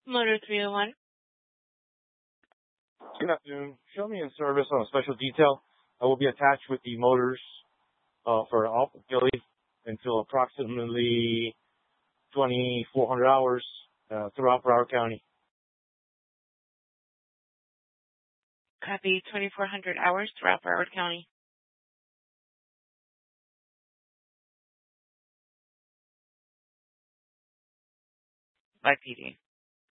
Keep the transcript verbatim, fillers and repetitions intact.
Motor three oh one. Good afternoon. Show me in service on a special detail. I will be attached with the motors uh, for Alpha Philly until approximately twenty-four hundred hours uh, throughout Broward County. Copy. twenty-four hundred hours throughout Broward County. By P D.